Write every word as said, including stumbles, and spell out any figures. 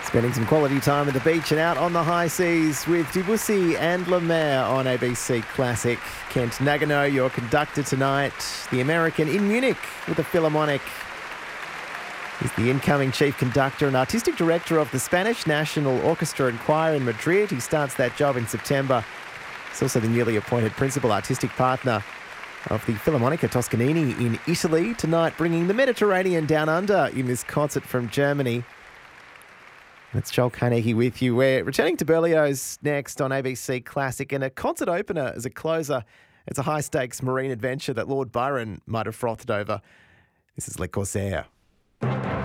Spending some quality time at the beach and out on the high seas with Debussy and Lemaire on A B C Classic. Kent Nagano, your conductor tonight. The American in Munich with the Philharmonic. He's the incoming chief conductor and artistic director of the Spanish National Orchestra and Choir in Madrid. He starts that job in September. He's also the newly appointed principal artistic partner of the Philharmonica Toscanini in Italy. Tonight, bringing the Mediterranean down under in this concert from Germany. It's Joel Carnegie with you. We're returning to Berlioz next on A B C Classic, and a concert opener as a closer. It's a high-stakes marine adventure that Lord Byron might have frothed over. This is Le Corsaire.